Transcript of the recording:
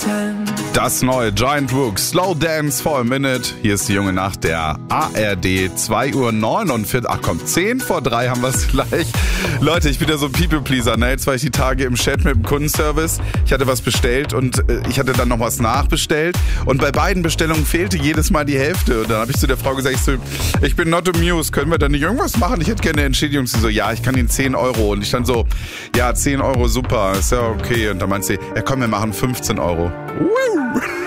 Das neue Giant Rook Slow Dance for a Minute. Hier ist die junge Nacht der ARD 2:49 Uhr. Ach komm, 2:50 haben wir es gleich. Leute, ich bin ja so ein People-Pleaser. Ne? Jetzt war ich die Tage im Chat mit dem Kundenservice. Ich hatte was bestellt und ich hatte dann noch was nachbestellt. Und bei beiden Bestellungen fehlte jedes Mal die Hälfte. Und dann habe ich zu der Frau gesagt, ich bin not amused. Können wir da nicht irgendwas machen? Ich hätte gerne eine Entschädigung. Sie so, ja, ich kann Ihnen 10 Euro. Und ich dann so, ja, 10 Euro, super, ist ja okay. Und dann meint sie, ja komm, wir machen 15 Euro. Woo!